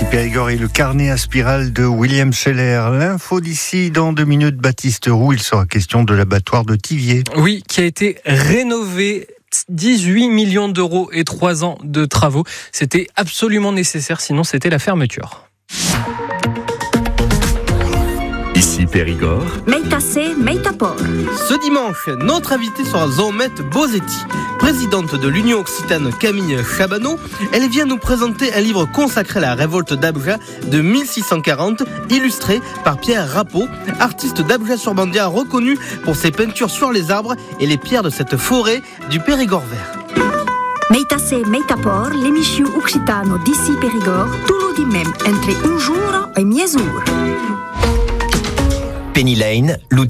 Périgord et le carnet à spirale de William Scheller. L'info d'ici dans 2 minutes, Baptiste Roux, il sera question de l'abattoir de Thiviers. Oui, qui a été rénové. 18 millions d'euros et 3 ans de travaux. C'était absolument nécessaire, sinon c'était la fermeture. Ici Périgord. Meitase, Meitapor. Ce dimanche, notre invitée sera Zomette Bosetti, présidente de l'Union Occitane Camille Chabanot. Elle vient nous présenter un livre consacré à la révolte d'Abja de 1640, illustré par Pierre Rappeau, artiste d'Abja-sur-Bandia reconnu pour ses peintures sur les arbres et les pierres de cette forêt du Périgord vert. Meitase, Meitapor, l'émission occitano d'ici Périgord, tout le dimanche entre un jour et mezz'ora. Penny Lane,